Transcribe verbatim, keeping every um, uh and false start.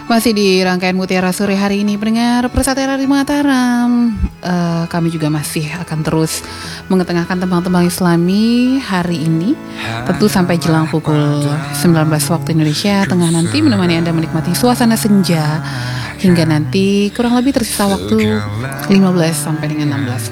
Masih di rangkaian Mutiara Sore hari ini, pendengar Persatuan Radio Mataram. Uh, kami juga masih akan terus mengetengahkan tembang-tembang Islami hari ini, tentu sampai jelang pukul sembilan belas waktu Indonesia Tengah nanti, menemani Anda menikmati suasana senja hingga nanti kurang lebih tersisa waktu lima belas sampai dengan enam belas